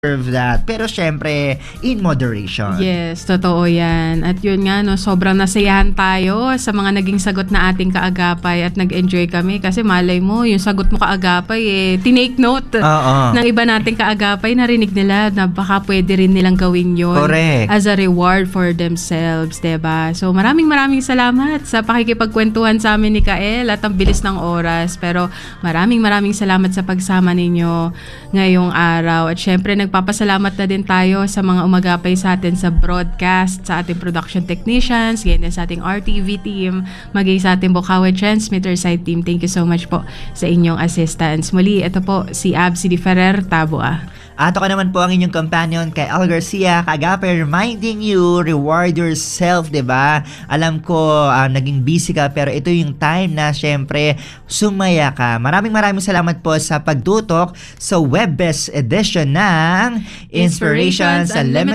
that. Pero syempre, in moderation. Yes, totoo yan. At yun nga, no, sobrang nasayahan tayo sa mga naging sagot na ating kaagapay at nag-enjoy kami kasi malay mo, yung sagot mo kaagapay, tinake note ng iba nating kaagapay, narinig nila na baka pwede rin nilang gawin yun. Correct. As a reward for themselves, diba? So maraming salamat sa pakikipagkwentuhan sa amin ni Kael at ang bilis ng oras. Pero maraming salamat sa pagsama ninyo ngayong araw. At syempre, nagpapasalamat na din tayo sa mga umagapay sa atin sa broadcast, sa ating production technicians, ganyan sa ating RTV team, maging sa ating Bukawi Transmitter Site team. Thank you so much po sa inyong assistance. Muli, ito po si Absi Di Ferrer, Tabua. At ako naman po ang inyong companion kay Al Garcia, kaagapay, reminding you, reward yourself, diba? Alam ko, naging busy ka, pero ito yung time na syempre sumaya ka. Maraming salamat po sa pagtutok sa Webest edition ng Inspirations Unlimited